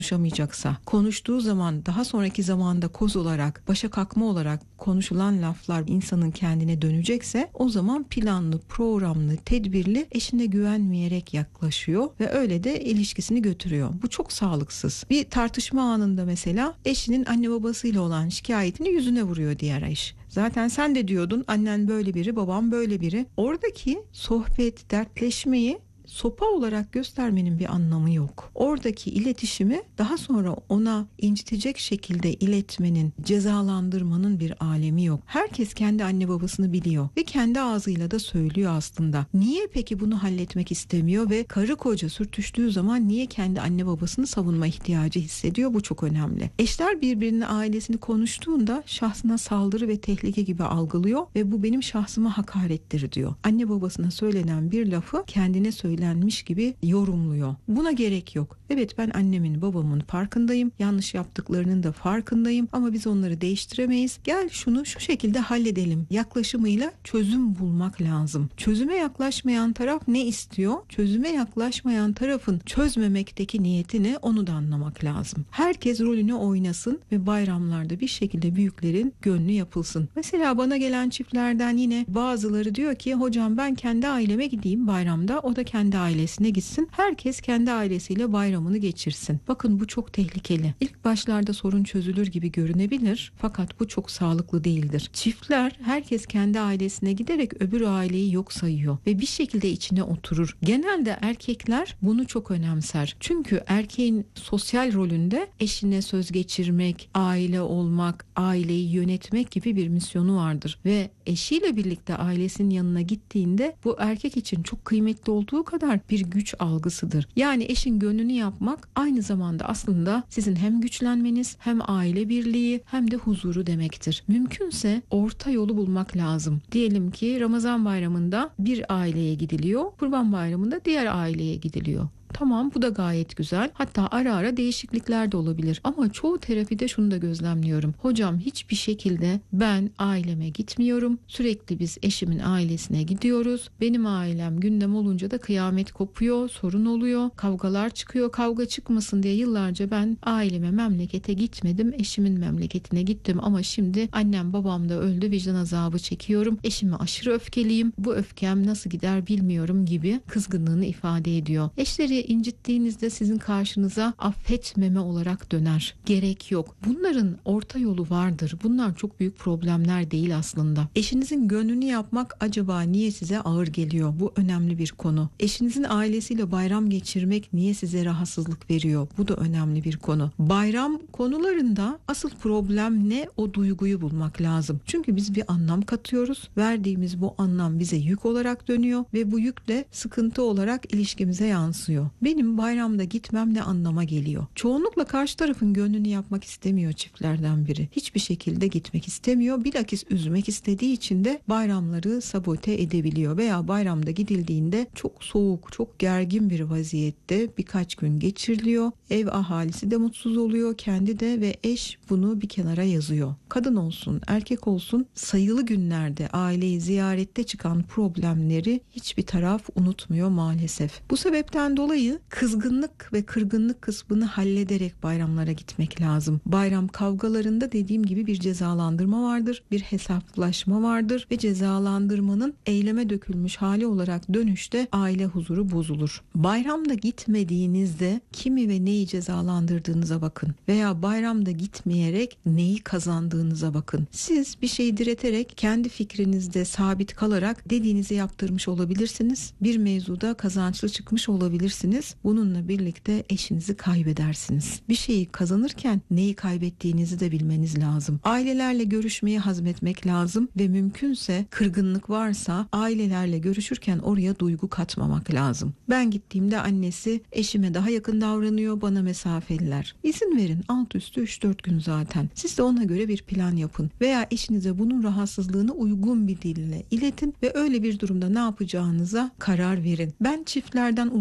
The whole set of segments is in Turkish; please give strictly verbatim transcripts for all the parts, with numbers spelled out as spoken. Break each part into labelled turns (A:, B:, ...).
A: konuşamayacaksa, konuştuğu zaman daha sonraki zamanda koz olarak, başa kalkma olarak konuşulan laflar insanın kendine dönecekse, o zaman planlı, programlı, tedbirli, eşine güvenmeyerek yaklaşıyor ve öyle de ilişkisini götürüyor. Bu çok sağlıksız. Bir tartışma anında mesela eşinin anne babasıyla olan şikayetini yüzüne vuruyor diğer eş. Zaten sen de diyordun annen böyle biri, babam böyle biri. Oradaki sohbet, dertleşmeyi sopa olarak göstermenin bir anlamı yok. Oradaki iletişimi daha sonra ona incitecek şekilde iletmenin, cezalandırmanın bir alemi yok. Herkes kendi anne babasını biliyor ve kendi ağzıyla da söylüyor aslında. Niye peki bunu halletmek istemiyor ve karı koca sürtüştüğü zaman niye kendi anne babasını savunma ihtiyacı hissediyor? Bu çok önemli. Eşler birbirinin ailesini konuştuğunda şahsına saldırı ve tehlike gibi algılıyor ve bu benim şahsıma hakarettir diyor. Anne babasına söylenen bir lafı kendine söylenen gibi yorumluyor. Buna gerek yok. Evet, ben annemin babamın farkındayım. Yanlış yaptıklarının da farkındayım ama biz onları değiştiremeyiz. Gel şunu şu şekilde halledelim. Yaklaşımıyla çözüm bulmak lazım. Çözüme yaklaşmayan taraf ne istiyor? Çözüme yaklaşmayan tarafın çözmemekteki niyeti ne? Onu da anlamak lazım. Herkes rolünü oynasın ve bayramlarda bir şekilde büyüklerin gönlü yapılsın. Mesela bana gelen çiftlerden yine bazıları diyor ki hocam ben kendi aileme gideyim bayramda, o da kendi ailesine gitsin. Herkes kendi ailesiyle bayramını geçirsin. Bakın bu çok tehlikeli. İlk başlarda sorun çözülür gibi görünebilir fakat bu çok sağlıklı değildir. Çiftler herkes kendi ailesine giderek öbür aileyi yok sayıyor ve bir şekilde içine oturur. Genelde erkekler bunu çok önemser. Çünkü erkeğin sosyal rolünde eşine söz geçirmek, aile olmak, aileyi yönetmek gibi bir misyonu vardır ve eşiyle birlikte ailesinin yanına gittiğinde bu erkek için çok kıymetli olduğu kadar bir güç algısıdır. Yani eşin gönlünü yapmak aynı zamanda aslında sizin hem güçlenmeniz hem aile birliği hem de huzuru demektir. Mümkünse orta yolu bulmak lazım. Diyelim ki Ramazan bayramında bir aileye gidiliyor, Kurban bayramında diğer aileye gidiliyor. Tamam, bu da gayet güzel. Hatta ara ara değişiklikler de olabilir. Ama çoğu terapide şunu da gözlemliyorum. Hocam hiçbir şekilde ben aileme gitmiyorum. Sürekli biz eşimin ailesine gidiyoruz. Benim ailem gündem olunca da kıyamet kopuyor, sorun oluyor, kavgalar çıkıyor. Kavga çıkmasın diye yıllarca ben aileme, memlekete gitmedim. Eşimin memleketine gittim ama şimdi annem babam da öldü, vicdan azabı çekiyorum. Eşime aşırı öfkeliyim. Bu öfkem nasıl gider bilmiyorum gibi kızgınlığını ifade ediyor. Eşleri incittiğinizde sizin karşınıza affetmeme olarak döner. Gerek yok. Bunların orta yolu vardır. Bunlar çok büyük problemler değil aslında. Eşinizin gönlünü yapmak acaba niye size ağır geliyor? Bu önemli bir konu. Eşinizin ailesiyle bayram geçirmek niye size rahatsızlık veriyor? Bu da önemli bir konu. Bayram konularında asıl problem ne? O duyguyu bulmak lazım. Çünkü biz bir anlam katıyoruz. Verdiğimiz bu anlam bize yük olarak dönüyor ve bu yük de sıkıntı olarak ilişkimize yansıyor. Benim bayramda gitmem ne anlama geliyor? Çoğunlukla karşı tarafın gönlünü yapmak istemiyor çiftlerden biri. Hiçbir şekilde gitmek istemiyor. Bilakis üzmek istediği için de bayramları sabote edebiliyor veya bayramda gidildiğinde çok soğuk, çok gergin bir vaziyette birkaç gün geçiriliyor. Ev ahalisi de mutsuz oluyor, kendi de ve eş bunu bir kenara yazıyor. Kadın olsun, erkek olsun sayılı günlerde aileyi ziyarette çıkan problemleri hiçbir taraf unutmuyor maalesef. Bu sebepten dolayı kızgınlık ve kırgınlık kısmını hallederek bayramlara gitmek lazım. Bayram kavgalarında dediğim gibi bir cezalandırma vardır, bir hesaplaşma vardır ve cezalandırmanın eyleme dökülmüş hali olarak dönüşte aile huzuru bozulur. Bayramda gitmediğinizde kimi ve neyi cezalandırdığınıza bakın veya bayramda gitmeyerek neyi kazandığınıza bakın. Siz bir şeyi direterek kendi fikrinizde sabit kalarak dediğinizi yaptırmış olabilirsiniz. Bir mevzuda kazançlı çıkmış olabilirsiniz. Bununla birlikte eşinizi kaybedersiniz. Bir şeyi kazanırken neyi kaybettiğinizi de bilmeniz lazım. Ailelerle görüşmeyi hazmetmek lazım ve mümkünse kırgınlık varsa ailelerle görüşürken oraya duygu katmamak lazım. Ben gittiğimde annesi eşime daha yakın davranıyor, bana mesafeliler. İzin verin, alt üstü üç dört gün zaten. Siz de ona göre bir plan yapın veya eşinize bunun rahatsızlığını uygun bir dille iletin ve öyle bir durumda ne yapacağınıza karar verin. Ben çiftlerden uzlaşma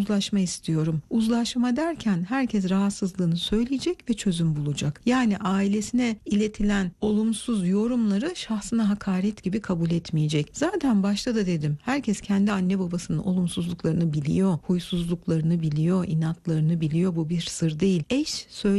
A: istiyorum. Uzlaşma derken herkes rahatsızlığını söyleyecek ve çözüm bulacak. Yani ailesine iletilen olumsuz yorumları şahsına hakaret gibi kabul etmeyecek. Zaten başta da dedim, herkes kendi anne babasının olumsuzluklarını biliyor, huysuzluklarını biliyor, inatlarını biliyor. Bu bir sır değil. Eş söyle